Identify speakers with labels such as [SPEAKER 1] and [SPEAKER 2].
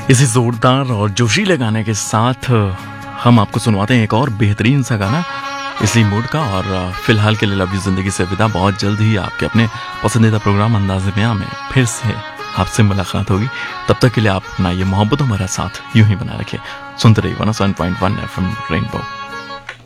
[SPEAKER 1] इसी जोरदार और जोशीले गाने के साथ हम आपको सुनवाते हैं एक और बेहतरीन सा गाना इसी मूड का। और फिलहाल के लिए लव यू जिंदगी से विदा। बहुत जल्द ही आपके अपने पसंदीदा प्रोग्राम अंदाज़े बयां में फिर से आपसे मुलाकात होगी। तब तक के लिए आप अपना ये मोहब्बतों भरा साथ यूं ही बना रखिए। सुनते रहिए 107.1 FM रेनबो।